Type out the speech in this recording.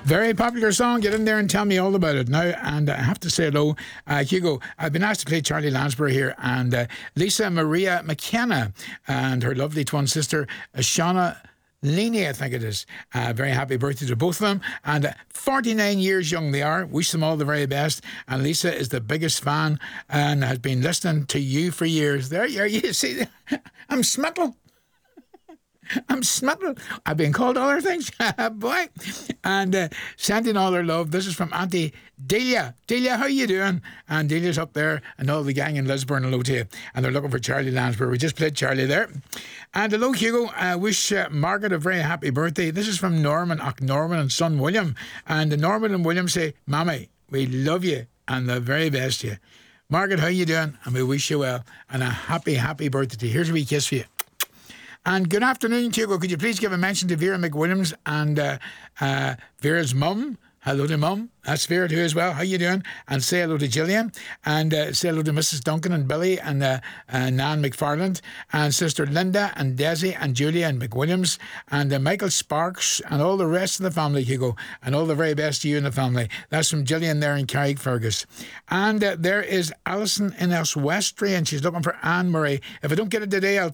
Very popular song. Get in there and tell me all about it now. And I have to say hello, Hugo. I've been asked to play Charlie Lansbury here, and Lisa Maria McKenna and her lovely twin sister, Shauna Leaney, I think it is. Very happy birthday to both of them. And 49 years young they are. Wish them all the very best. And Lisa is the biggest fan and has been listening to you for years. There you see. I'm smitten. I'm smitten. I've been called other things. Boy. And sending all their love. This is from Auntie Delia. Delia, how you doing? And Delia's up there and all the gang in Lisburn, hello to you. And they're looking for Charlie Lansbury. We just played Charlie there. And hello, Hugo. I wish Margaret a very happy birthday. This is from Norman and son William. And Norman and William say, Mammy, we love you and the very best to you. Margaret, how you doing? And we wish you well. And a happy, happy birthday to you. Here's a wee kiss for you. And good afternoon, Hugo. Could you please give a mention to Vera McWilliams and Vera's mum? Hello to Mum. That's Vera too as well. How you doing? And say hello to Gillian. And say hello to Mrs. Duncan and Billy and Nan McFarland. And Sister Linda and Desi and Julia and McWilliams. And Michael Sparks and all the rest of the family, Hugo. And all the very best to you and the family. That's from Gillian there in Carrickfergus. And there is Alison in Elswestry and she's looking for Anne Murray. If I don't get it today, I'll